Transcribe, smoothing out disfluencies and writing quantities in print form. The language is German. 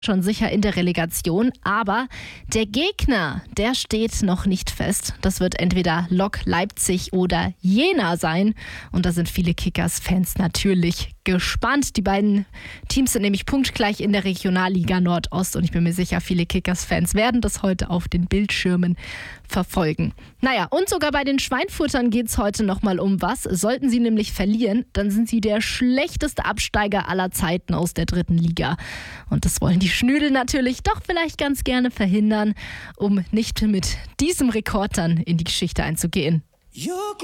schon sicher in der Relegation, aber der Gegner, der steht noch nicht fest. Das wird entweder Lok Leipzig oder Jena sein und da sind viele Kickers-Fans natürlich gespannt. Die beiden Teams sind nämlich punktgleich in der Regionalliga Nordost und ich bin mir sicher, viele Kickers-Fans werden das heute auf den Bildschirmen verfolgen. Naja, und sogar bei den Schweinfurtern geht es heute nochmal um was. Sollten sie nämlich verlieren, dann sind sie der schlechteste Absteiger aller Zeiten aus der 3. Liga. Und das wollen die Schnüdel natürlich doch vielleicht ganz gerne verhindern, um nicht mit diesem Rekord dann in die Geschichte einzugehen.